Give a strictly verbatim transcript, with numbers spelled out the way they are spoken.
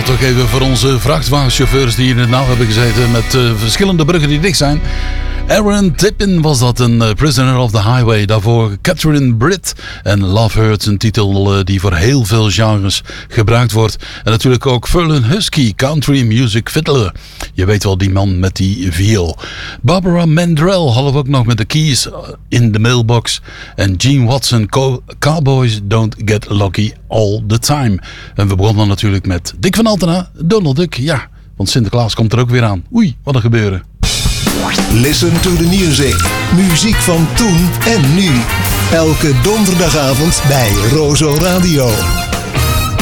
toch even voor onze vrachtwagenchauffeurs die in het nauw hebben gezeten met uh, verschillende bruggen die dicht zijn. Aaron Tippin was dat, een uh, Prisoner of the Highway. Daarvoor Catherine Britt en Love Hurts, een titel uh, die voor heel veel genres gebruikt wordt. En natuurlijk ook Ferlin Husky, Country Music Fiddler. Je weet wel, die man met die viool. Barbara Mandrell hadden we ook nog met de Keys in de mailbox. En Gene Watson, Co- Cowboys Don't Get Lucky All the Time. En we begonnen natuurlijk met Dick van Altena, Donald Duck. Ja, want Sinterklaas komt er ook weer aan. Oei, wat er gebeuren. Listen to the music. Muziek van toen en nu. Elke donderdagavond bij Rozo Radio.